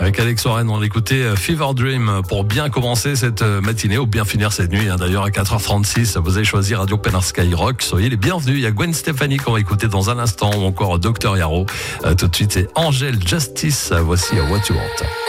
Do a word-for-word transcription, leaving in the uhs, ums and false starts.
Avec Alex Warren, on écoutait Fever Dream pour bien commencer cette matinée ou bien finir cette nuit. D'ailleurs, à quatre heures trente-six, vous avez choisi Radio Pénin Skyrock. Soyez les bienvenus. Il y a Gwen Stefani qu'on va écouter dans un instant ou encore Docteur Yaro. Tout de suite, c'est Angel Justice. Voici What You Want.